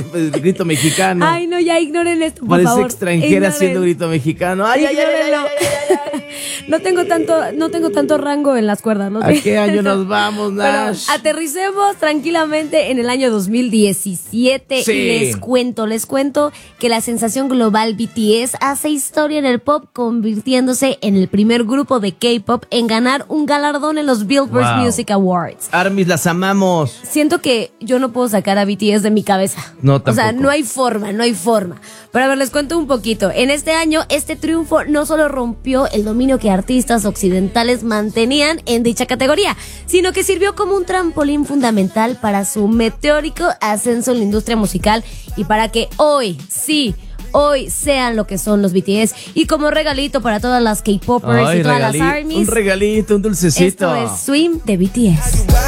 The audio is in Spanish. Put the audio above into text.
grito mexicano. Ay, no, ya ignoren esto, por Parece favor. extranjera Ignoren. haciendo grito mexicano. Ay, ay, ay, ay, ay, ay, ay. No tengo tanto rango en las cuerdas. ¿No? ¿A qué año nos vamos, Nash? Pero aterricemos tranquilamente en el año 2017 Sí. y les cuento que la sensación global BTS hace historia en el pop, convirtiéndose en el primer grupo de K-pop en ganar un galardón en los Billboard Wow. Music Awards. Armis, las amamos. Siento que yo no puedo sacar a BTS de mi cabeza. No, O sea, tampoco. no hay forma. Pero a ver, les cuento un poquito. En este año, este triunfo no solo rompió el dominio que artistas occidentales mantenían en dicha categoría, sino que sirvió como un trampolín fundamental para su meteórico ascenso en la industria musical y para que hoy sean lo que son los BTS. Y como regalito para todas las K-popers Ay, y todas regalito, las ARMYs, un regalito, un dulcecito. esto es Swim de BTS.